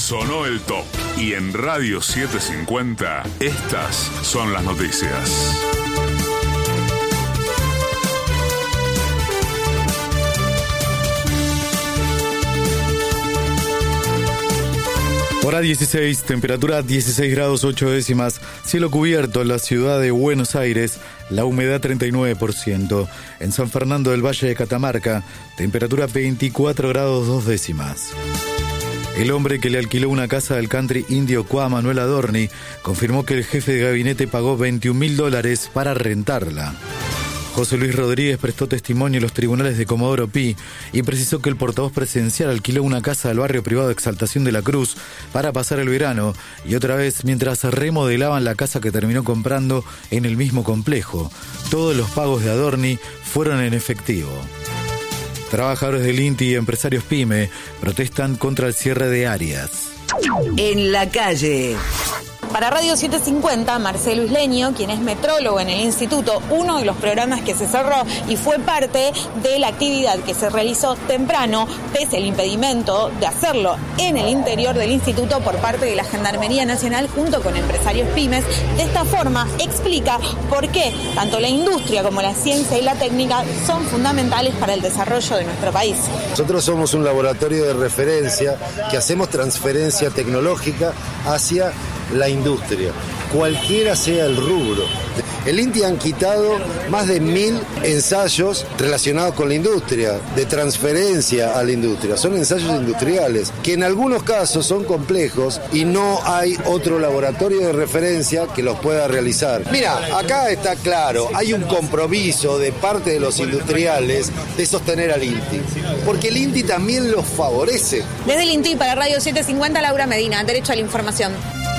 Sonó el top. Y en Radio 750, estas son las noticias. Hora 16, temperatura 16 grados 8 décimas, cielo cubierto en la ciudad de Buenos Aires, la humedad 39%. En San Fernando del Valle de Catamarca, temperatura 24 grados 2 décimas. El hombre que le alquiló una casa del country indio Juan Manuel Adorni confirmó que el jefe de gabinete pagó $21.000 para rentarla. José Luis Rodríguez prestó testimonio en los tribunales de Comodoro Pi y precisó que el portavoz presidencial alquiló una casa del barrio privado de Exaltación de la Cruz para pasar el verano y otra vez mientras remodelaban la casa que terminó comprando en el mismo complejo. Todos los pagos de Adorni fueron en efectivo. Trabajadores del INTI y empresarios PYME protestan contra el cierre de áreas. En la calle. Para Radio 750, Marcelo Isleño, quien es metrólogo en el instituto, uno de los programas que se cerró y fue parte de la actividad que se realizó temprano, pese al impedimento de hacerlo en el interior del instituto por parte de la Gendarmería Nacional junto con empresarios pymes. De esta forma explica por qué tanto la industria como la ciencia y la técnica son fundamentales para el desarrollo de nuestro país. Nosotros somos un laboratorio de referencia que hacemos transferencia tecnológica hacia la industria, cualquiera sea el rubro. El INTI han quitado más de 1.000 ensayos relacionados con la industria, de transferencia a la industria. Son ensayos industriales, que en algunos casos son complejos y no hay otro laboratorio de referencia que los pueda realizar. Mira, acá está claro, hay un compromiso de parte de los industriales de sostener al INTI, porque el INTI también los favorece. Desde el INTI para Radio 750, Laura Medina, Derecho a la Información.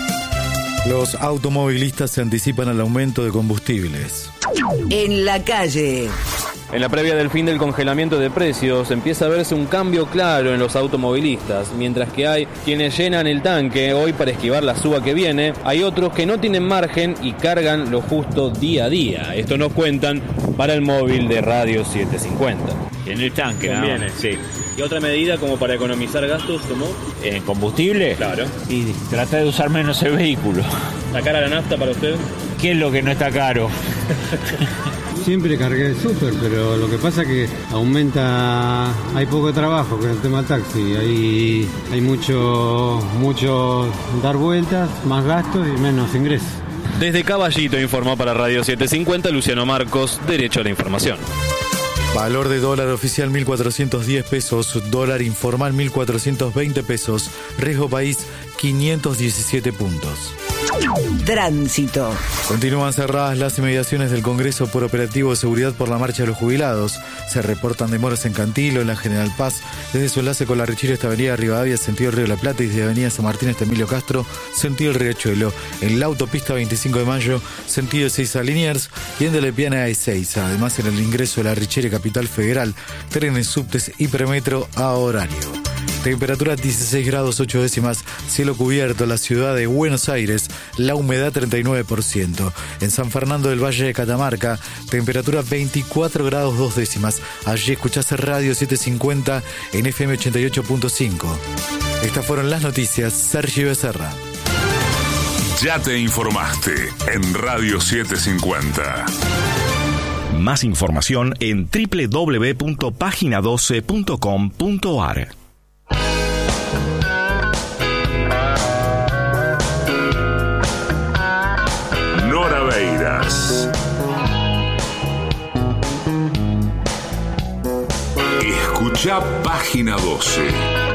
Los automovilistas se anticipan al aumento de combustibles. En la calle. En la previa del fin del congelamiento de precios empieza a verse un cambio claro en los automovilistas. Mientras que hay quienes llenan el tanque hoy para esquivar la suba que viene, hay otros que no tienen margen y cargan lo justo día a día. Esto nos cuentan para el móvil de Radio 750. En el tanque, conviene, sí. ¿Y otra medida como para economizar gastos, como? ¿En combustible? Claro. Y tratar de usar menos el vehículo. ¿Está cara la nafta para usted? ¿Qué es lo que no está caro? Siempre cargué el súper, pero lo que pasa es que aumenta, hay poco trabajo con el tema taxi, hay mucho dar vueltas, más gastos y menos ingresos. Desde Caballito informó para Radio 750 Luciano Marcos, Derecho a la Información. Valor de dólar oficial 1.410 pesos, dólar informal 1.420 pesos, riesgo país 517 puntos. Tránsito. Continúan cerradas las inmediaciones del Congreso por operativo de seguridad por la marcha de los jubilados. Se reportan demoras en Cantilo, en la General Paz, desde su enlace con la Richiri hasta Avenida Rivadavia, sentido Río de la Plata, y desde Avenida San Martín hasta Emilio Castro, sentido el Riachuelo. En la autopista 25 de Mayo, sentido Ezeiza Liniers, y en de Lepiana a Ezeiza. Además, en el ingreso de la Richiri Capital Federal, trenes, subtes y premetro a horario. Temperatura 16 grados 8 décimas, cielo cubierto en la ciudad de Buenos Aires, la humedad 39%. En San Fernando del Valle de Catamarca, temperatura 24 grados 2 décimas. Allí escuchás Radio 750 en FM 88.5. Estas fueron las noticias. Sergio Becerra. Ya te informaste en Radio 750. Más información en www.pagina12.com.ar. Nora Beiras. Escucha Página 12.